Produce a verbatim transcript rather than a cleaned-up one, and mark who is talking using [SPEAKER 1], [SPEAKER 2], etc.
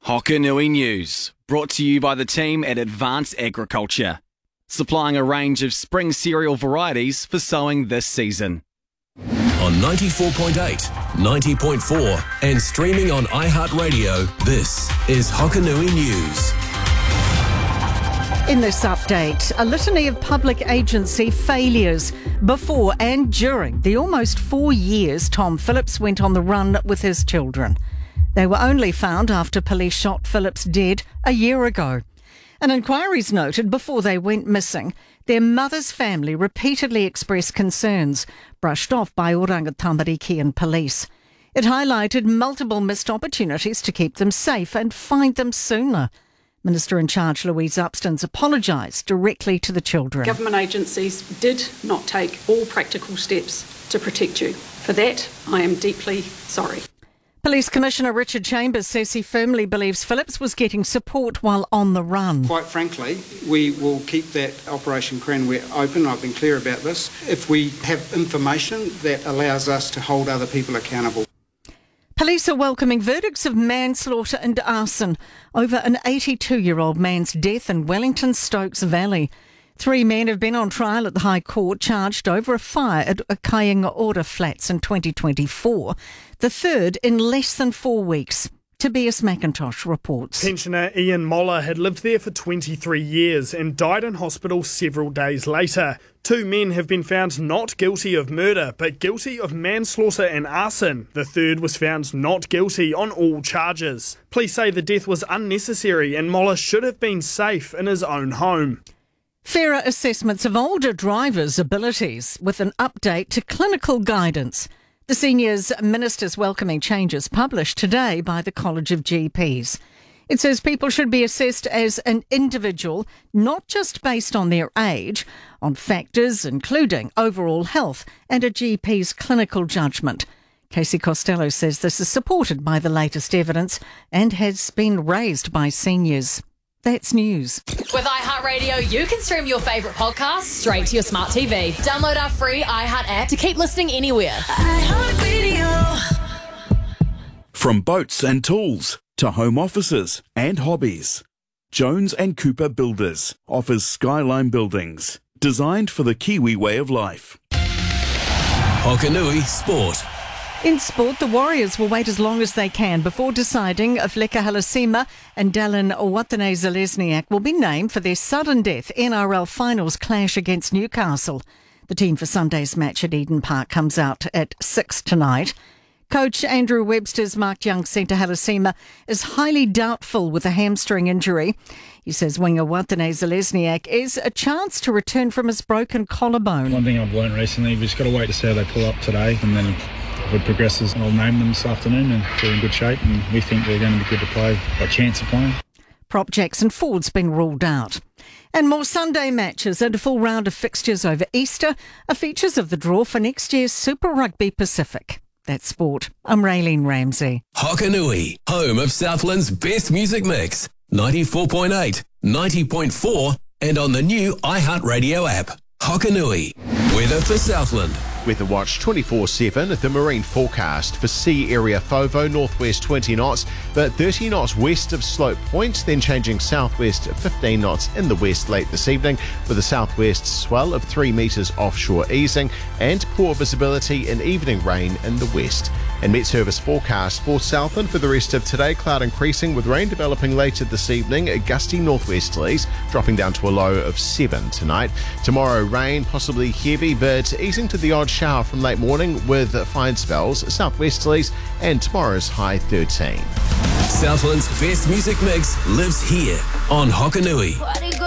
[SPEAKER 1] Hokanui News, brought to you by the team at Advanced Agriculture, supplying a range of spring cereal varieties for sowing this season.
[SPEAKER 2] On ninety-four point eight, ninety point four and streaming on iHeartRadio, this is Hokanui News.
[SPEAKER 3] In this update, a litany of public agency failures before and during the almost four years Tom Phillips went on the run with his children. They were only found after police shot Phillips dead a year ago. An inquiry's noted before they went missing, their mother's family repeatedly expressed concerns, brushed off by Oranga Tamariki and police. It highlighted multiple missed opportunities to keep them safe and find them sooner. Minister-in-charge Louise Upston's apologised directly to the children.
[SPEAKER 4] Government agencies did not take all practical steps to protect you. For that, I am deeply sorry.
[SPEAKER 3] Police Commissioner Richard Chambers says he firmly believes Phillips was getting support while on the run.
[SPEAKER 5] Quite frankly, we will keep that Operation Cranware open. I've been clear about this. If we have information that allows us to hold other people accountable.
[SPEAKER 3] Police are welcoming verdicts of manslaughter and arson over an eighty-two-year-old man's death in Wellington Stokes Valley. Three men have been on trial at the High Court charged over a fire at Kainga Ora Flats in twenty twenty-four, the third in less than four weeks. Tobias McIntosh reports.
[SPEAKER 6] Pensioner Ian Moller had lived there for twenty-three years and died in hospital several days later. Two men have been found not guilty of murder, but guilty of manslaughter and arson. The third was found not guilty on all charges. Police say the death was unnecessary and Moller should have been safe in his own home.
[SPEAKER 3] Fairer assessments of older drivers' abilities with an update to clinical guidance. The Seniors Minister's welcoming changes published today by the College of G Ps. It says people should be assessed as an individual, not just based on their age, on factors including overall health and a G P's clinical judgment. Casey Costello says this is supported by the latest evidence and has been raised by seniors. That's news.
[SPEAKER 7] With iHeartRadio, you can stream your favourite podcasts straight to your smart T V. Download our free iHeart app to keep listening anywhere. iHeartRadio.
[SPEAKER 8] From boats and tools to home offices and hobbies, Jones and Cooper Builders offers skyline buildings designed for the Kiwi way of life.
[SPEAKER 2] Hokanui Sport.
[SPEAKER 3] In sport, the Warriors will wait as long as they can before deciding if Leka Halasima and Dallin Watene-Zelezniak will be named for their sudden death N R L finals clash against Newcastle. The team for Sunday's match at Eden Park comes out at six tonight. Coach Andrew Webster's marked young centre Halasima is highly doubtful with a hamstring injury. He says winger Watene-Zelezniak is a chance to return from his broken collarbone.
[SPEAKER 9] One thing I've learned recently, we've just got to wait to see how they pull up today, and then if it progresses, I'll name them this afternoon, and they're in good shape, and we think they're going to be good to play, a chance of playing.
[SPEAKER 3] Prop Jackson Ford's been ruled out. And more Sunday matches and a full round of fixtures over Easter are features of the draw for next year's Super Rugby Pacific. That's sport. I'm Raylene Ramsey.
[SPEAKER 2] Hokanui, home of Southland's best music mix. ninety-four point eight, ninety point four and on the new iHeartRadio app. Hokanui, weather for Southland.
[SPEAKER 10] Weather Watch twenty-four seven, the marine forecast for sea area FOVO, northwest twenty knots, but thirty knots west of Slope Point, then changing southwest fifteen knots in the west late this evening, with a southwest swell of three metres offshore easing, and poor visibility and evening rain in the west. And Met Service forecast for Southland for the rest of today, cloud increasing with rain developing later this evening, gusty northwesterlies, dropping down to a low of seven tonight. Tomorrow rain, possibly heavy, but easing to the odd shower from late morning with fine spells, southwesterlies, and tomorrow's high thirteen.
[SPEAKER 2] Southland's best music mix lives here on Hokanui.